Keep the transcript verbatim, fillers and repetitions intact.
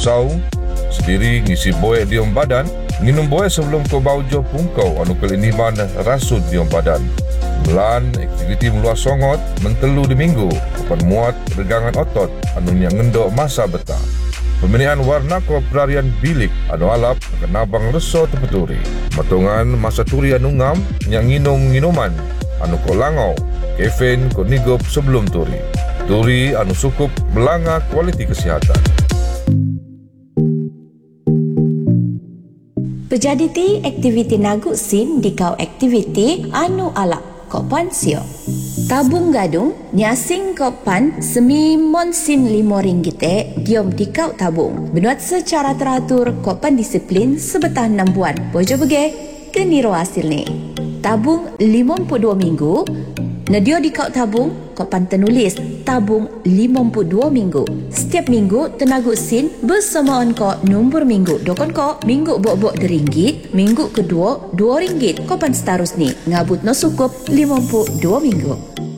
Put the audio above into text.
sau, sendiri ngisi boek diom badan, nginum boek sebelum kau bau jo pungkau anu keliniman rasut diom badan. Melan aktiviti meluas songot mentelu di minggu, kapan muat regangan otot anu yang ngendok masa betah. Pemilihan warna ko pelarian bilik anu alap kenabang reso tepeturi. Matungan masa turi anu ngam yang nginum minuman anu ko langau, kafein ko nigop sebelum turi. Turi anu cukup melanga kualiti kesihatan. Pejaditi aktiviti nagu sin di kau aktiviti anu alap kopan sio. Tabung gadung nyasing kopan semimon sin limo ringgit diom di kau tabung. Benuat secara teratur kopan disiplin sebetah enam bulan. Bojo bege keniro hasil ni. Tabung lima puluh dua minggu. Nadio di kau tabung kopan tenulis tabung lima puluh dua minggu. Setiap minggu tenagu sin bersamaan ko nombor minggu. Dokon ko minggu bok-bok deringgit, minggu kedua dua ringgit. Kopan seterus ni ngabut no cukup lima puluh dua minggu.